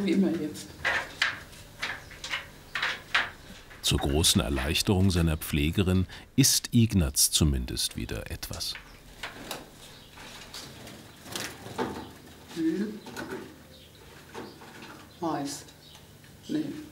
wie immer jetzt. Zur großen Erleichterung seiner Pflegerin isst Ignaz zumindest wieder etwas. Heiß. Nee.